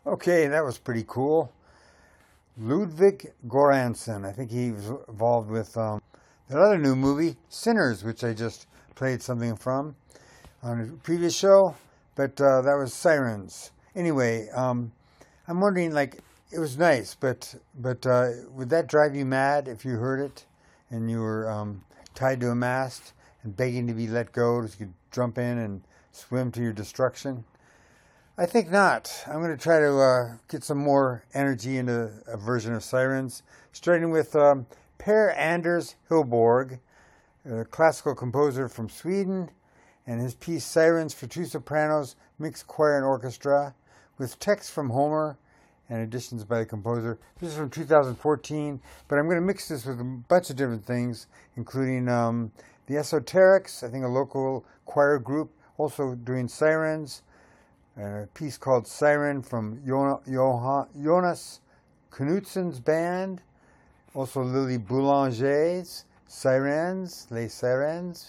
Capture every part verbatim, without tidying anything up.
Okay, that was pretty cool. Ludwig Göransson. I think he was involved with um, that other new movie, Sinners, which I just played something from on a previous show. But uh, that was Sirens. Anyway, um, I'm wondering, like, it was nice, but but uh, would that drive you mad if you heard it and you were um, tied to a mast and begging to be let go so you could jump in and swim to your destruction? I think not. I'm going to try to uh, get some more energy into a version of Sirens, starting with um, Per Anders Hillborg, a classical composer from Sweden, and his piece Sirens for two sopranos, mixed choir and orchestra, with text from Homer and additions by the composer. This is from two thousand fourteen, but I'm going to mix this with a bunch of different things, including um, the Esoterics, I think a local choir group, also doing Sirens, a piece called Siren from Jo- Jo- Jonas Knudsen's band, also Lily Boulanger's Sirens, Les Sirens.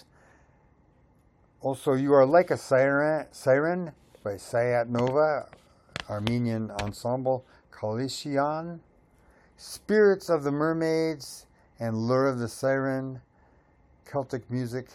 Also, You Are Like a Siren, Siren by Sayat Nova, Armenian ensemble Kalishian. Spirits of the Mermaids and Lure of the Siren, Celtic music.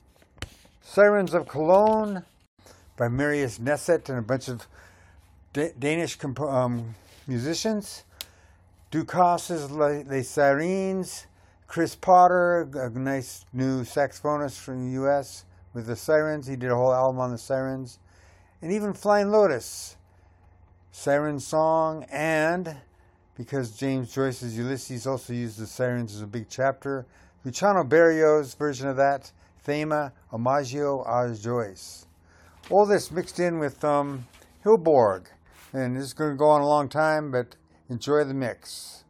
Sirens of Cologne by Marius Nesset and a bunch of da- Danish comp- um, musicians. Ducas's Les Sirens. Chris Potter, a nice new saxophonist from the U S with the Sirens. He did a whole album on the Sirens. And even Flying Lotus, Siren Song, and because James Joyce's Ulysses also used the Sirens as a big chapter, Luciano Berio's version of that, Thema Omaggio a Joyce. All this mixed in with um, Hillborg. And this is going to go on a long time, but enjoy the mix.